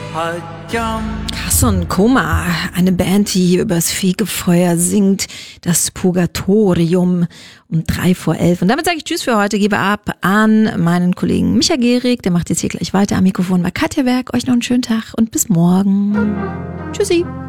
Carson Coma, eine Band, die übers Fegefeuer singt, das Purgatorium um 11:03. Und damit sage ich Tschüss für heute, gebe ab an meinen Kollegen Micha Gehrig, der macht jetzt hier gleich weiter am Mikrofon bei Katja Berg. Euch noch einen schönen Tag und bis morgen. Tschüssi.